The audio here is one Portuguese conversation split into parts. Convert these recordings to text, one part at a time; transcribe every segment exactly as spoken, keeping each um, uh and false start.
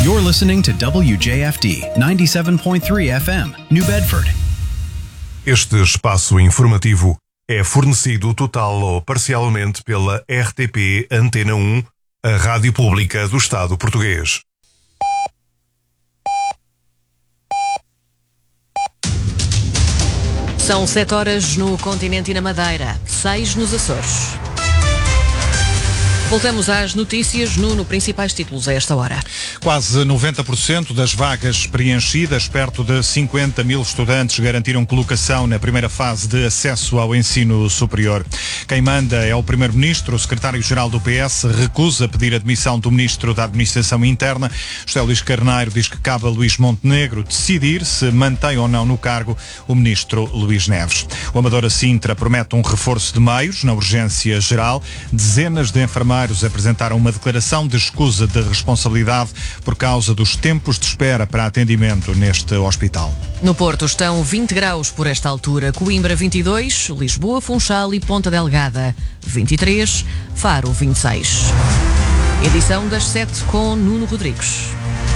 You're listening to W J F D ninety-seven point three F M, New Bedford. Este espaço informativo é fornecido total ou parcialmente pela R T P Antena um, a rádio pública do Estado português. São sete horas no continente e na Madeira, seis nos Açores. Voltamos às notícias, Nuno, principais títulos a esta hora. Quase noventa por cento das vagas preenchidas, perto de cinquenta mil estudantes garantiram colocação na primeira fase de acesso ao ensino superior. Quem manda é o Primeiro-Ministro. O Secretário-Geral do P S recusa pedir a demissão do Ministro da Administração Interna. José Luís Carneiro diz que cabe a Luís Montenegro decidir se mantém ou não no cargo o Ministro Luís Neves. O Amadora Sintra promete um reforço de meios na urgência geral. Dezenas de enfermeiros apresentaram uma declaração de escusa de responsabilidade por causa dos tempos de espera para atendimento neste hospital. No Porto estão vinte graus por esta altura, Coimbra vinte e dois, Lisboa, Funchal e Ponta Delgada vinte e três, Faro vinte e seis. Edição das sete com Nuno Rodrigues.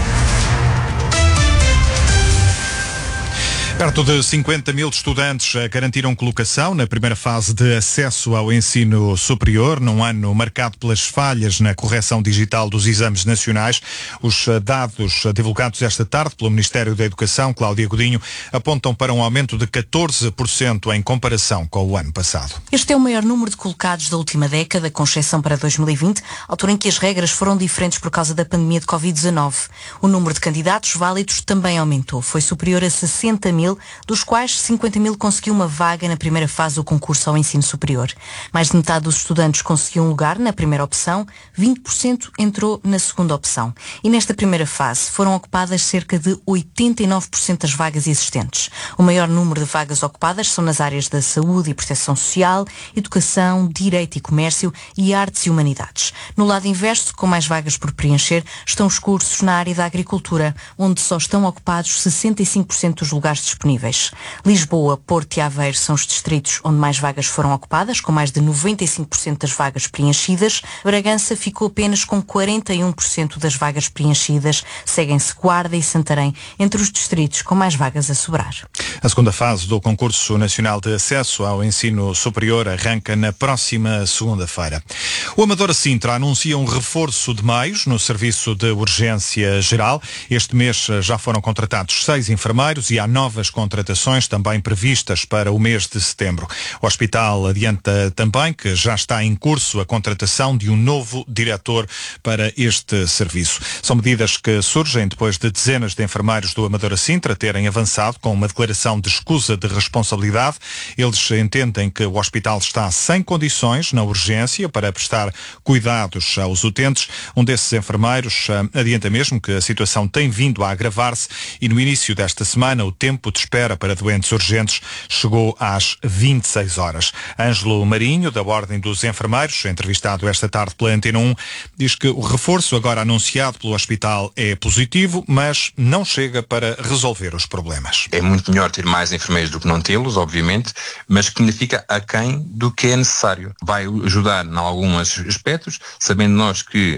Perto de cinquenta mil estudantes garantiram colocação na primeira fase de acesso ao ensino superior, num ano marcado pelas falhas na correção digital dos exames nacionais. Os dados divulgados esta tarde pelo Ministério da Educação, Cláudia Godinho, apontam para um aumento de catorze por cento em comparação com o ano passado. Este é o maior número de colocados da última década, com exceção para dois mil e vinte, altura em que as regras foram diferentes por causa da pandemia de covid dezanove. O número de candidatos válidos também aumentou. Foi superior a sessenta mil, dos quais cinquenta mil conseguiu uma vaga na primeira fase do concurso ao ensino superior. Mais de metade dos estudantes conseguiu um lugar na primeira opção, vinte por cento entrou na segunda opção. E nesta primeira fase foram ocupadas cerca de oitenta e nove por cento das vagas existentes. O maior número de vagas ocupadas são nas áreas da saúde e proteção social, educação, direito e comércio e artes e humanidades. No lado inverso, com mais vagas por preencher, estão os cursos na área da agricultura, onde só estão ocupados sessenta e cinco por cento dos lugares disponíveis. Lisboa, Porto e Aveiro são os distritos onde mais vagas foram ocupadas, com mais de noventa e cinco por cento das vagas preenchidas. Bragança ficou apenas com quarenta e um por cento das vagas preenchidas. Seguem-se Guarda e Santarém entre os distritos com mais vagas a sobrar. A segunda fase do Concurso Nacional de Acesso ao Ensino Superior arranca na próxima segunda-feira. O Amadora Sintra anuncia um reforço de meios no serviço de urgência geral. Este mês já foram contratados seis enfermeiros e há novas contratações também previstas para o mês de setembro. O hospital adianta também que já está em curso a contratação de um novo diretor para este serviço. São medidas que surgem depois de dezenas de enfermeiros do Amadora Sintra terem avançado com uma declaração de escusa de responsabilidade. Eles entendem que o hospital está sem condições na urgência para prestar cuidados aos utentes. Um desses enfermeiros adianta mesmo que a situação tem vindo a agravar-se e no início desta semana o tempo de espera para doentes urgentes chegou às vinte e seis horas. Ângelo Marinho, da Ordem dos Enfermeiros, entrevistado esta tarde pela Antena um, diz que o reforço agora anunciado pelo hospital é positivo, mas não chega para resolver os problemas. É muito melhor ter mais enfermeiros do que não tê-los, obviamente, mas que fica aquém do que é necessário. Vai ajudar em alguns aspectos, sabendo nós que,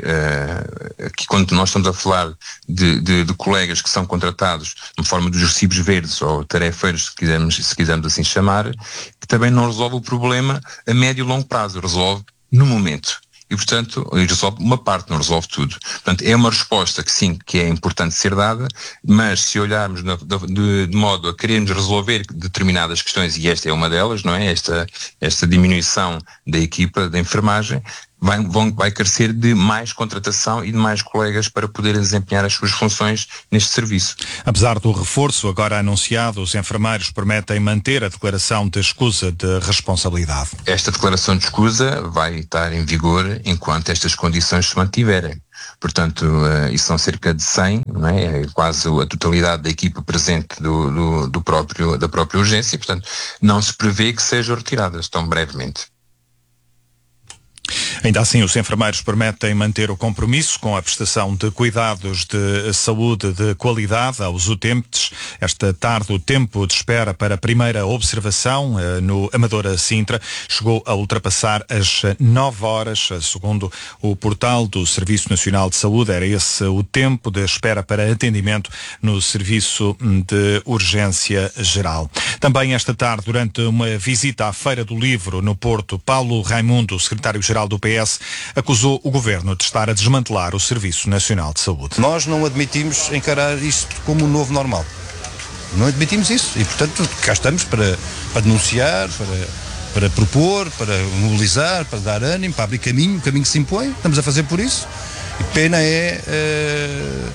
uh, que quando nós estamos a falar de, de, de colegas que são contratados de forma dos recibos verdes ou tarefeiros, se quisermos, se quisermos assim chamar, que também não resolve o problema a médio e longo prazo, resolve no momento. E, portanto, resolve uma parte, não resolve tudo. Portanto, é uma resposta que sim, que é importante ser dada, mas se olharmos de, de, de modo a querermos resolver determinadas questões, e esta é uma delas, não é? Esta, esta diminuição da equipa da enfermagem, Vai, vão, vai carecer de mais contratação e de mais colegas para poderem desempenhar as suas funções neste serviço. Apesar do reforço agora anunciado, os enfermeiros prometem manter a declaração de escusa de responsabilidade. Esta declaração de escusa vai estar em vigor enquanto estas condições se mantiverem. Portanto, uh, isso são cerca de cem, não é? É quase a totalidade da equipa presente do, do, do próprio, da própria urgência. Portanto, não se prevê que sejam retiradas tão brevemente. Ainda assim, os enfermeiros prometem manter o compromisso com a prestação de cuidados de saúde de qualidade aos utentes. Esta tarde, o tempo de espera para a primeira observação no Amadora Sintra chegou a ultrapassar as nove horas, segundo o portal do Serviço Nacional de Saúde. Era esse o tempo de espera para atendimento no Serviço de Urgência Geral. Também esta tarde, durante uma visita à Feira do Livro no Porto, Paulo Raimundo, secretário-geral do P S, acusou o governo de estar a desmantelar o Serviço Nacional de Saúde. Nós não admitimos encarar isto como um novo normal. Não admitimos isso e, portanto, cá estamos para, para denunciar, para, para propor, para mobilizar, para dar ânimo, para abrir caminho, o caminho que se impõe. Estamos a fazer por isso. E pena é... Uh,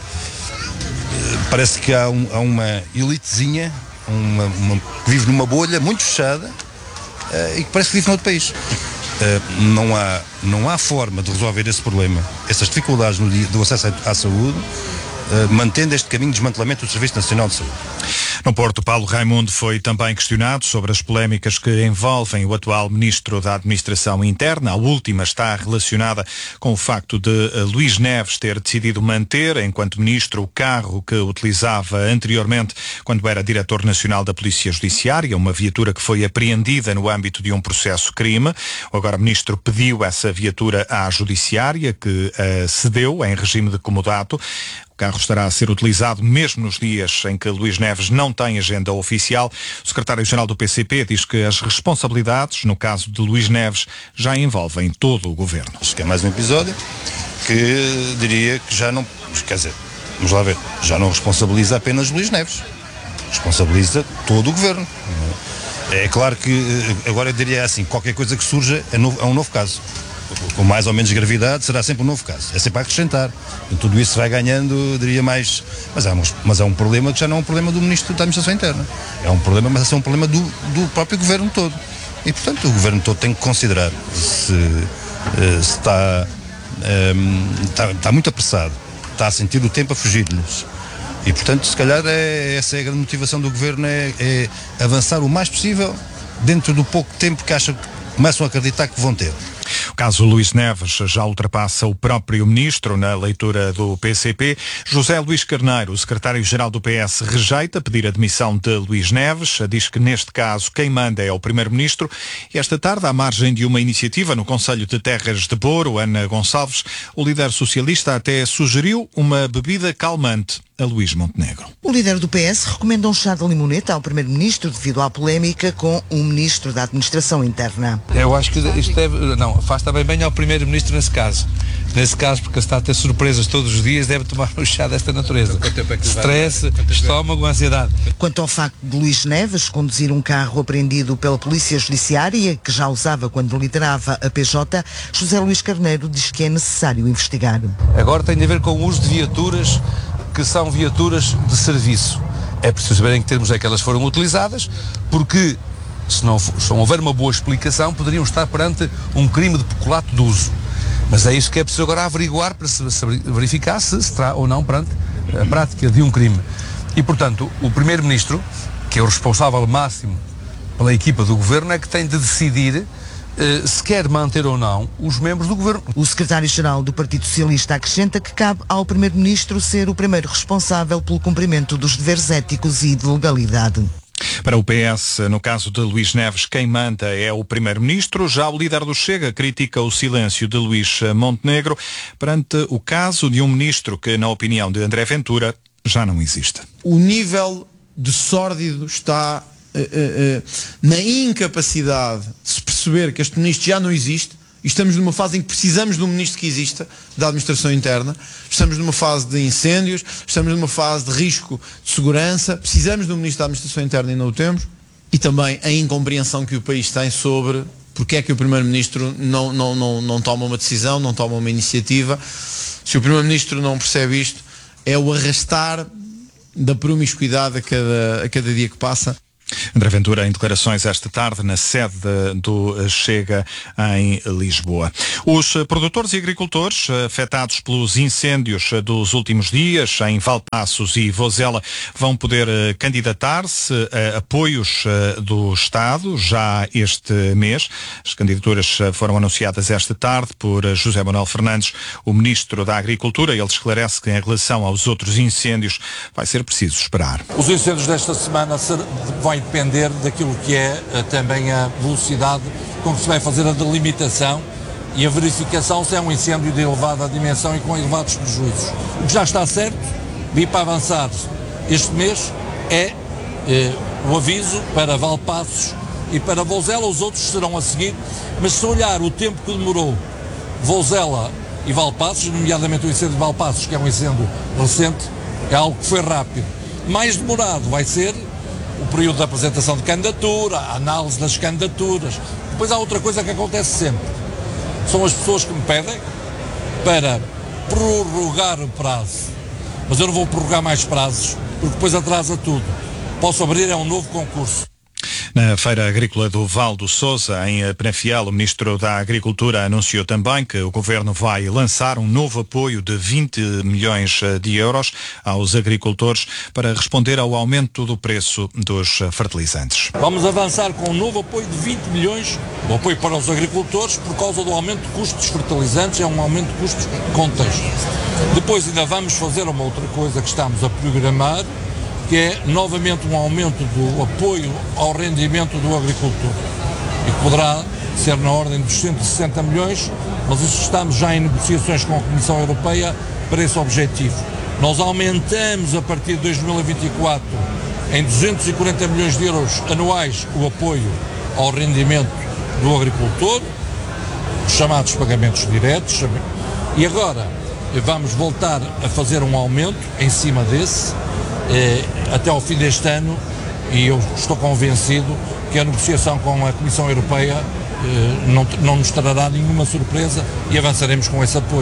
parece que há, um, há uma elitezinha uma, uma, que vive numa bolha muito fechada uh, e que parece que vive noutro país. Uh, não, há, não há forma de resolver esse problema, essas dificuldades no dia do acesso à saúde, uh, mantendo este caminho de desmantelamento do Serviço Nacional de Saúde. No Porto, Paulo Raimundo foi também questionado sobre as polémicas que envolvem o atual Ministro da Administração Interna. A última está relacionada com o facto de Luís Neves ter decidido manter, enquanto Ministro, o carro que utilizava anteriormente quando era Diretor Nacional da Polícia Judiciária, uma viatura que foi apreendida no âmbito de um processo crime. Agora o Ministro pediu essa viatura à Judiciária, que uh, cedeu em regime de comodato. O carro estará a ser utilizado mesmo nos dias em que Luís Neves não tem agenda oficial. O secretário-geral do P C P diz que as responsabilidades, no caso de Luís Neves, já envolvem todo o governo. Acho que é mais um episódio que diria que já não... Quer dizer, vamos lá ver, já não responsabiliza apenas Luís Neves. Responsabiliza todo o governo. É claro que, agora eu diria assim, qualquer coisa que surja é, novo, é um novo caso. Com mais ou menos gravidade, será sempre um novo caso. É sempre a acrescentar. E tudo isso vai ganhando, eu diria, mais... Mas é, um, mas é um problema que já não é um problema do Ministro da Administração Interna. É um problema, mas é um problema do, do próprio Governo todo. E, portanto, o Governo todo tem que considerar se, se está, um, está, está muito apressado, está a sentir o tempo a fugir-lhes. E, portanto, se calhar é, essa é a grande motivação do Governo, é, é avançar o mais possível dentro do pouco tempo que acham que começam a acreditar que vão ter. O caso Luís Neves já ultrapassa o próprio Ministro na leitura do P C P. José Luís Carneiro, o secretário-geral do P S, rejeita pedir a demissão de Luís Neves. Diz que, neste caso, quem manda é o Primeiro-Ministro. E esta tarde, à margem de uma iniciativa no Conselho de Terras de Boro, Ana Gonçalves, o líder socialista até sugeriu uma bebida calmante a Luís Montenegro. O líder do P S recomenda um chá de limoneta ao Primeiro-Ministro devido à polémica com o Ministro da Administração Interna. Eu acho que isto deve... Não, faz também bem ao Primeiro-Ministro nesse caso. Nesse caso, porque está a ter surpresas todos os dias, deve tomar um chá desta natureza. Stress, estômago, ansiedade. Quanto ao facto de Luís Neves conduzir um carro apreendido pela Polícia Judiciária, que já usava quando liderava a P J, José Luís Carneiro diz que é necessário investigar. Agora tem a ver com o uso de viaturas que são viaturas de serviço. É preciso saber em que termos é que elas foram utilizadas, porque se não, se não houver uma boa explicação, poderiam estar perante um crime de peculato de uso. Mas é isso que é preciso agora averiguar para se, se verificar se estará ou não perante a prática de um crime. E, portanto, o Primeiro-Ministro, que é o responsável máximo pela equipa do Governo, é que tem de decidir Uh, se quer manter ou não os membros do Governo. O secretário-geral do Partido Socialista acrescenta que cabe ao Primeiro-Ministro ser o primeiro responsável pelo cumprimento dos deveres éticos e de legalidade. Para o P S, no caso de Luís Neves, quem manda é o Primeiro-Ministro. Já o líder do Chega critica o silêncio de Luís Montenegro perante o caso de um ministro que, na opinião de André Ventura, já não existe. O nível de sórdido está uh, uh, uh, na incapacidade de se perceber que este ministro já não existe. E estamos numa fase em que precisamos de um ministro que exista, da administração interna. Estamos numa fase de incêndios, estamos numa fase de risco de segurança. Precisamos de um ministro da administração interna e não o temos. E também a incompreensão que o país tem sobre porque é que o primeiro-ministro não, não, não, não toma uma decisão, não toma uma iniciativa. Se o primeiro-ministro não percebe isto, é o arrastar da promiscuidade a cada, a cada dia que passa. André Ventura em declarações esta tarde na sede do Chega em Lisboa. Os produtores e agricultores afetados pelos incêndios dos últimos dias em Valpaços e Vozela vão poder candidatar-se a apoios do Estado já este mês. As candidaturas foram anunciadas esta tarde por José Manuel Fernandes, o Ministro da Agricultura. Ele esclarece que em relação aos outros incêndios vai ser preciso esperar. Os incêndios desta semana vão depender daquilo que é também a velocidade com que se vai fazer a delimitação e a verificação se é um incêndio de elevada dimensão e com elevados prejuízos. O que já está certo, vi para avançar este mês, é eh, o aviso para Valpaços e para Vozela. Os outros serão a seguir, mas se olhar o tempo que demorou Vozela e Valpaços, nomeadamente o incêndio de Valpaços, que é um incêndio recente, é algo que foi rápido. Mais demorado vai ser o período da apresentação de candidatura, a análise das candidaturas. Depois há outra coisa que acontece sempre. São as pessoas que me pedem para prorrogar o prazo. Mas eu não vou prorrogar mais prazos, porque depois atrasa tudo. Posso abrir é um novo concurso. Na Feira Agrícola do Val do Sousa, em Penafiel, o Ministro da Agricultura anunciou também que o Governo vai lançar um novo apoio de vinte milhões de euros aos agricultores para responder ao aumento do preço dos fertilizantes. Vamos avançar com um novo apoio de vinte milhões, o apoio para os agricultores, por causa do aumento de custos dos fertilizantes, é um aumento de custos de contexto. Depois ainda vamos fazer uma outra coisa que estamos a programar, que é novamente um aumento do apoio ao rendimento do agricultor. E que poderá ser na ordem dos cento e sessenta milhões, mas isso estamos já em negociações com a Comissão Europeia para esse objetivo. Nós aumentamos a partir de dois mil e vinte e quatro em duzentos e quarenta milhões de euros anuais o apoio ao rendimento do agricultor, os chamados pagamentos diretos, e agora vamos voltar a fazer um aumento em cima desse, até ao fim deste ano, e eu estou convencido que a negociação com a Comissão Europeia não, não nos trará nenhuma surpresa e avançaremos com esse apoio.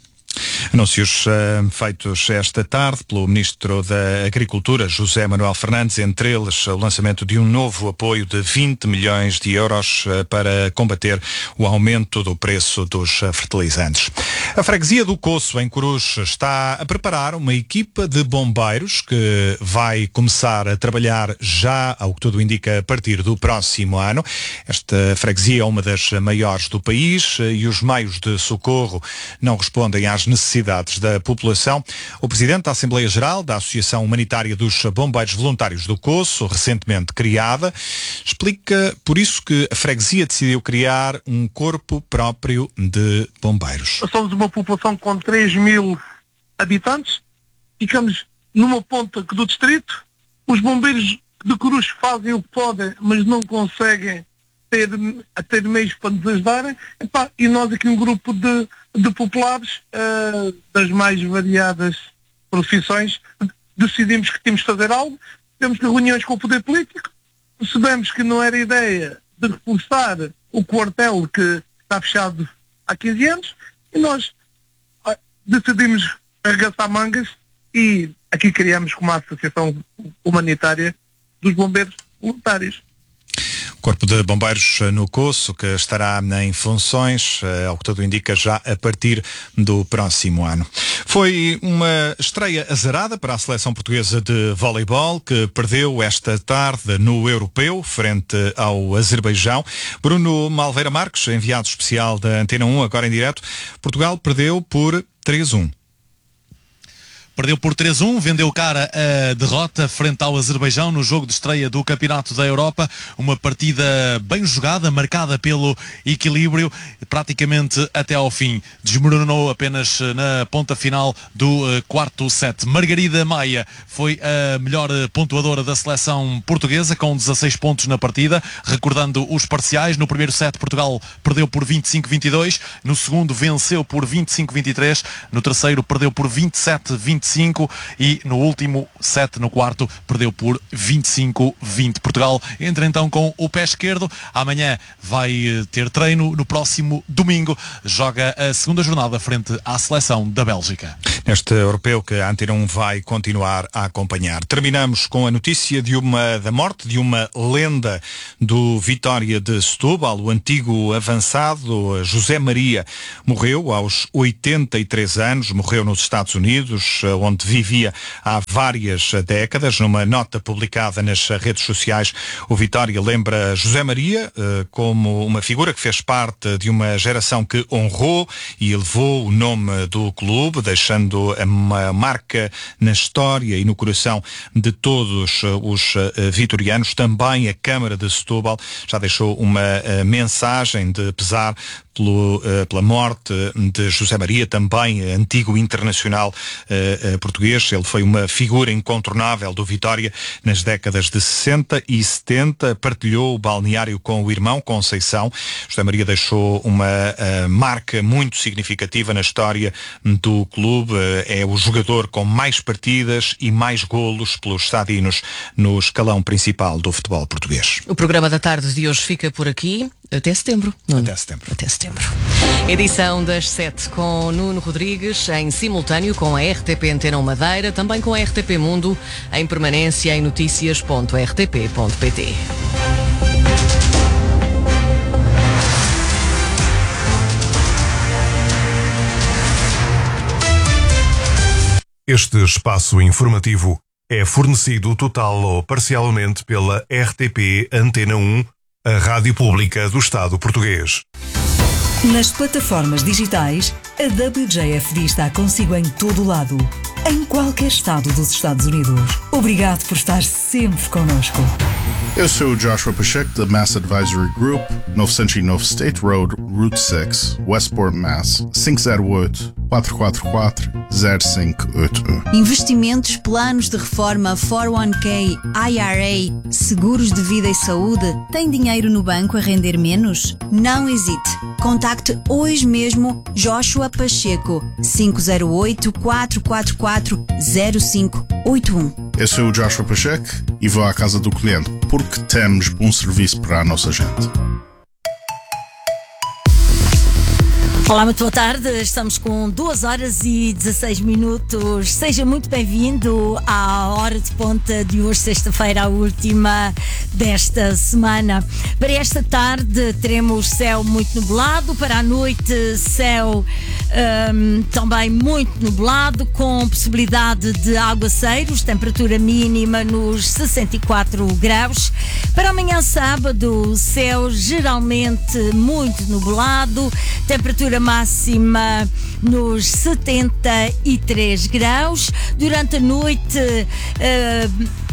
Anúncios uh, feitos esta tarde pelo Ministro da Agricultura, José Manuel Fernandes, entre eles o lançamento de um novo apoio de vinte milhões de euros uh, para combater o aumento do preço dos uh, fertilizantes. A freguesia do Coço, em Corus, está a preparar uma equipa de bombeiros que vai começar a trabalhar já, ao que tudo indica, a partir do próximo ano. Esta freguesia é uma das maiores do país uh, e os meios de socorro não respondem às necessidades da população. O Presidente da Assembleia Geral da Associação Humanitária dos Bombeiros Voluntários do Coço, recentemente criada, explica por isso que a freguesia decidiu criar um corpo próprio de bombeiros. Somos uma população com três mil habitantes, ficamos numa ponta do distrito, os bombeiros de Corus fazem o que podem, mas não conseguem ter, ter meios para nos ajudarem, epá, e nós aqui um grupo de, de populares uh, das mais variadas profissões decidimos que tínhamos de fazer algo, temos reuniões com o poder político, percebemos que não era ideia de reforçar o quartel que está fechado há quinze anos e nós uh, decidimos arregaçar mangas e aqui criamos como a Associação Humanitária dos Bombeiros Voluntários. Corpo de Bombeiros no Coço, que estará em funções, ao que tudo indica, já a partir do próximo ano. Foi uma estreia azarada para a seleção portuguesa de voleibol, que perdeu esta tarde no Europeu, frente ao Azerbaijão. Bruno Malveira Marques, enviado especial da Antena um, agora em direto. Portugal perdeu por três a um. Perdeu por três a um, vendeu cara a derrota frente ao Azerbaijão no jogo de estreia do Campeonato da Europa. Uma partida bem jogada, marcada pelo equilíbrio, praticamente até ao fim. Desmoronou apenas na ponta final do uh, quarto set. Margarida Maia foi a melhor pontuadora da seleção portuguesa, com dezasseis pontos na partida. Recordando os parciais, no primeiro set Portugal perdeu por vinte e cinco a vinte e dois, no segundo venceu por vinte e cinco a vinte e três, no terceiro perdeu por vinte e sete a vinte vinte e cinco e no último set, no quarto, perdeu por vinte e cinco a vinte. Portugal entra então com o pé esquerdo. Amanhã vai ter treino. No próximo domingo joga a segunda jornada frente à seleção da Bélgica. Neste europeu que a Antena um vai continuar a acompanhar. Terminamos com a notícia de uma, da morte de uma lenda do Vitória de Setúbal. O antigo avançado José Maria morreu aos oitenta e três anos, morreu nos Estados Unidos, onde vivia há várias décadas. Numa nota publicada nas redes sociais, o Vitória lembra José Maria eh, como uma figura que fez parte de uma geração que honrou e elevou o nome do clube, deixando uma marca na história e no coração de todos os uh, vitorianos. Também a Câmara de Setúbal já deixou uma uh, mensagem de pesar pelo, uh, pela morte de José Maria, também uh, antigo internacional uh, uh, português. Ele foi uma figura incontornável do Vitória nas décadas de sessenta e setenta, partilhou o balneário com o irmão Conceição. José Maria deixou uma uh, marca muito significativa na história do clube. Uh, é o jogador com mais partidas e mais golos pelos sadinos no escalão principal do futebol português. O programa da tarde de hoje fica por aqui. Até setembro. Nuno. Até setembro. Até setembro. Edição das sete com Nuno Rodrigues, em simultâneo com a R T P Antena um Madeira, também com a R T P Mundo, em permanência em notícias ponto r t p ponto p t. Este espaço informativo é fornecido total ou parcialmente pela R T P Antena um, a Rádio Pública do Estado Português. Nas plataformas digitais, a W J F D está consigo em todo o lado, em qualquer estado dos Estados Unidos. Obrigado por estar sempre connosco. Eu sou o Joshua Pacheco, da Mass Advisory Group, novecentos e nove State Road, Route seis, Westport, Mass. cinco zero oito, quatro quatro quatro, zero cinco oito um. Investimentos, planos de reforma, quatro um K, I R A, seguros de vida e saúde. Tem dinheiro no banco a render menos? Não hesite. Contacte hoje mesmo Joshua Pacheco, cinco zero oito, quatro quatro quatro, zero cinco oito um. Eu sou o Joshua Pacheco e vou à casa do cliente, porque temos bom serviço para a nossa gente. Olá, muito boa tarde. Estamos com duas horas e dezasseis minutos. Seja muito bem-vindo à Hora de Ponta de hoje, sexta-feira, a última desta semana. Para esta tarde teremos céu muito nublado, para a noite céu um, também muito nublado, com possibilidade de aguaceiros, temperatura mínima nos sessenta e quatro graus. Para amanhã, sábado, céu geralmente muito nublado, temperatura máxima nos setenta e três graus. Durante a noite uh,